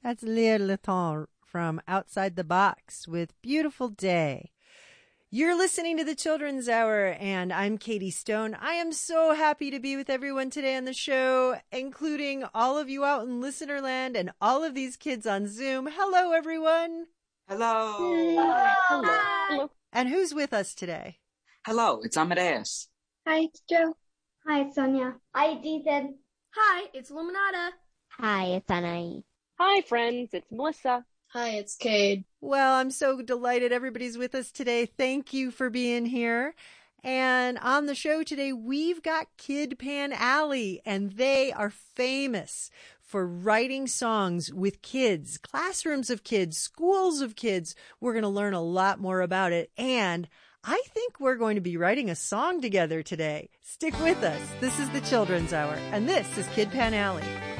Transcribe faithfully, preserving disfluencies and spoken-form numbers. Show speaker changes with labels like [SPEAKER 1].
[SPEAKER 1] That's Léa Letton from Outside the Box with Beautiful Day. You're listening to the Children's Hour, and I'm Katie Stone. I am so happy to be with everyone today on the show, including all of you out in listener land and all of these kids on Zoom. Hello, everyone.
[SPEAKER 2] Hello.
[SPEAKER 3] Hi.
[SPEAKER 4] Hello. Hello.
[SPEAKER 1] And who's with us today?
[SPEAKER 2] Hello, it's Amadeus.
[SPEAKER 3] Hi, it's Joe.
[SPEAKER 5] Hi, it's Sonia.
[SPEAKER 6] Hi, it's Ethan.
[SPEAKER 7] Hi, it's Luminata.
[SPEAKER 8] Hi, it's Anai.
[SPEAKER 4] Hi, friends. It's Melissa.
[SPEAKER 3] Hi, it's Cade.
[SPEAKER 1] Well, I'm so delighted everybody's with us today. Thank you for being here. And on the show today, we've got Kid Pan Alley, and they are famous for writing songs with kids, classrooms of kids, schools of kids. We're going to learn a lot more about it. And I think we're going to be writing a song together today. Stick with us. This is the Children's Hour, and this is Kid Pan Alley.